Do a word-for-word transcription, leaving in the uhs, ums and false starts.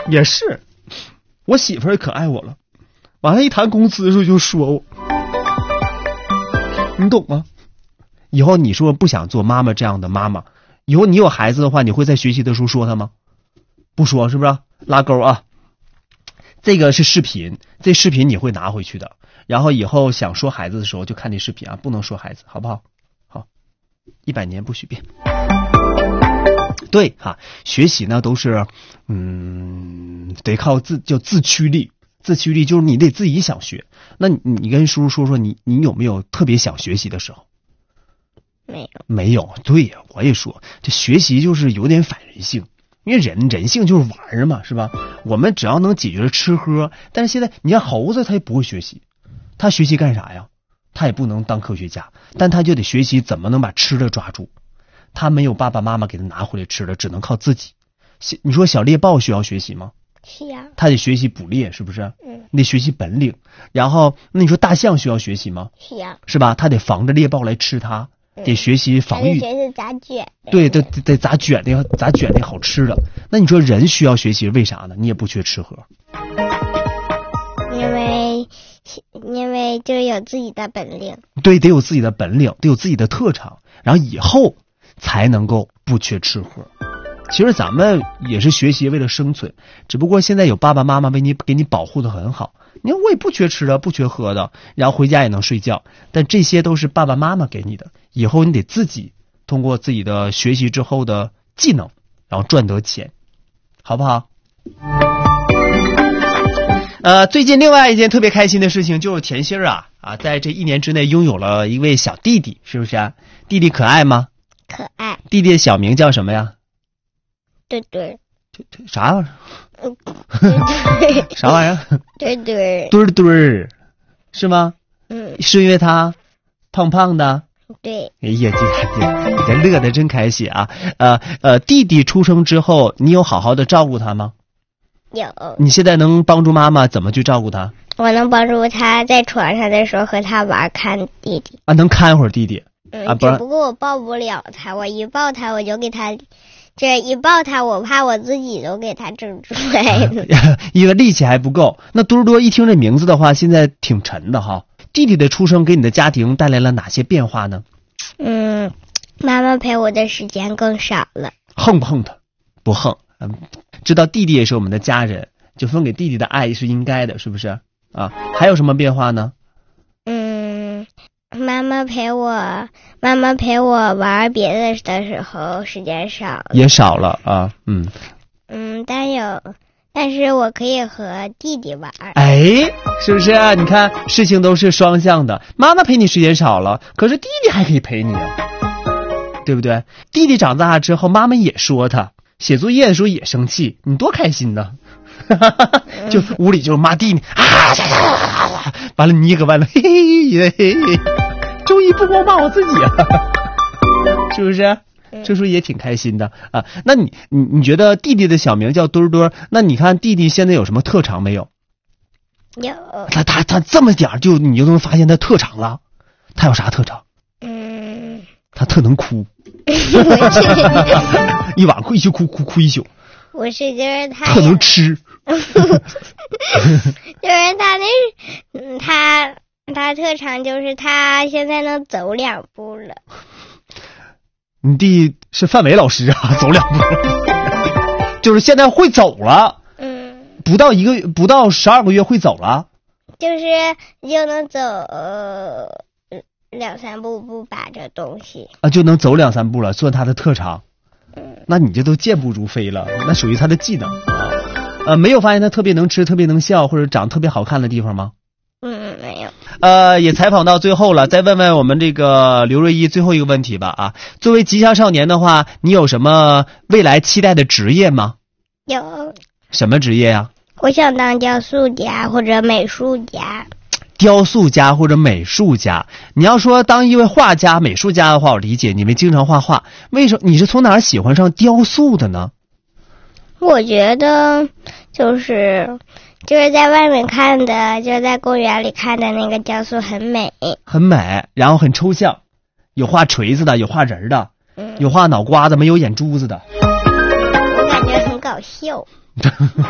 也是，我媳妇儿可爱我了，完了，一谈工资的时候就说我，你懂吗？以后你说不想做妈妈这样的妈妈，以后你有孩子的话，你会在学习的时候说他吗？不说，是不是？拉钩啊！这个是视频，这视频你会拿回去的。然后以后想说孩子的时候就看这视频啊，不能说孩子，好不好？好，一百年不许变。对哈，学习呢都是，嗯，得靠自就自驱力，自驱力就是你得自己想学。那你你跟叔叔说说你你有没有特别想学习的时候？ 没有， 没有。对呀，我也说，这学习就是有点反人性，因为人人性就是玩嘛，是吧？我们只要能解决吃喝，但是现在你看猴子他也不会学习，他学习干啥呀？他也不能当科学家，但他就得学习怎么能把吃的抓住。他没有爸爸妈妈给他拿回来吃的，只能靠自己。你说小猎豹需要学习吗？ 是呀、啊， 他得学习捕猎，是不是？ 嗯， 你得学习本领。然后那你说大象需要学习吗？ 是呀、啊， 是吧？他得防着猎豹来吃它，嗯、得学习防御。 学习咋卷？ 对，得得咋卷那个咋卷那好吃的。那你说人需要学习为啥呢？你也不缺吃喝。 因为因为就有自己的本领。 对，得有自己的本领，得有自己的特长，然后以后才能够不缺吃喝。其实咱们也是学习为了生存，只不过现在有爸爸妈妈为你给你保护的很好。你看我也不缺吃的，不缺喝的，然后回家也能睡觉，但这些都是爸爸妈妈给你的。以后你得自己通过自己的学习之后的技能，然后赚得钱，好不好？呃，最近另外一件特别开心的事情就是甜心啊啊，在这一年之内拥有了一位小弟弟，是不是啊？弟弟可爱吗？ 可爱。 弟弟的小名叫什么呀？ 对对。 啥玩意儿？ 啥玩意儿？ 对对。 墩墩儿，是吗？ 嗯。 是因为他胖胖的？ 对。 哎呀，这这这乐得真开心啊！呃呃，弟弟出生之后，你有好好的照顾他吗？ 有。 你现在能帮助妈妈怎么去照顾他？ 我能帮助他在床上的时候和他玩，看弟弟。 啊，能看会儿弟弟。 嗯， 啊，不只不过我抱不了他，我一抱他我就给他，这一抱他我怕我自己都给他整出来了， 因为力气还不够。那多多一听这名字的话，现在挺沉的哈。弟弟的出生给你的家庭带来了哪些变化呢？ 嗯，妈妈陪我的时间更少了。 横不横他？不横。嗯，知道弟弟也是我们的家人，就分给弟弟的爱是应该的，是不是啊？还有什么变化呢？ 嗯，妈妈陪我，妈妈陪我玩别的的时候时间少了， 也少了啊。嗯嗯，但有，但是我可以和弟弟玩。 哎，是不是啊？你看，事情都是双向的。妈妈陪你时间少了，可是弟弟还可以陪你啊，对不对？弟弟长大之后，妈妈也说他。写作业的时候也生气，你多开心呢！就屋里就是骂弟弟啊，完了你也个完了，嘿嘿嘿嘿，终于不光骂我自己啊，是不是？这时候也挺开心的啊。那你你你觉得弟弟的小名叫墩墩，那你看弟弟现在有什么特长没有？ 有。 他他他这么点就你就能发现他特长了，他有啥特长？ 嗯， 他特能哭。一晚哭一宿，哭哭哭一宿。 不是，就是他特能吃。 就是他那，嗯，他他特长就是他现在能走两步了。 你弟是范伟老师啊，走两步，就是现在会走了。 嗯。 不到一个不到十二个月会走了。 就是就能走。呃两三步不把这东西啊，就能走两三步了，算他的特长。 嗯， 那你这都健步如飞了，那属于他的技能啊。呃，没有发现他特别能吃、特别能笑或者长特别好看的地方吗？ 嗯，没有。 呃，也采访到最后了，再问问我们这个刘瑞一最后一个问题吧啊。作为吉祥少年的话，你有什么未来期待的职业吗？ 有。 什么职业呀、 啊？我想当雕塑家或者美术家。 雕塑家或者美术家，你要说当一位画家、美术家的话，我理解你们经常画画。为什么你是从哪儿喜欢上雕塑的呢？ 我觉得就是就是在外面看的，就是在公园里看的那个雕塑很美， 很美，然后很抽象，有画锤子的，有画人的， 嗯， 有画脑瓜子没有眼珠子的， 我感觉很搞笑。